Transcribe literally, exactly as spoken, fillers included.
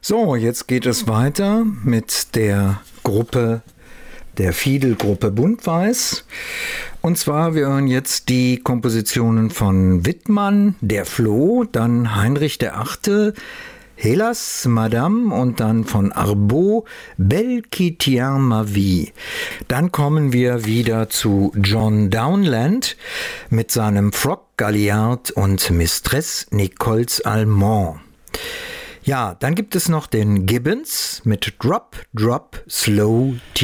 So, jetzt geht es weiter mit der Gruppe, der Fiedel-Gruppe Buntweiß. Und zwar, wir hören jetzt die Kompositionen von Wittmann, der Floh, dann Heinrich der Achte, Hélas, Madame und dann von Arbaud, Belle qui tient ma vie. Dann kommen wir wieder zu John Downland mit seinem Frog Galliard und Mistress Nicole's Allemand. Ja, dann gibt es noch den Gibbons mit Drop, Drop, Slow,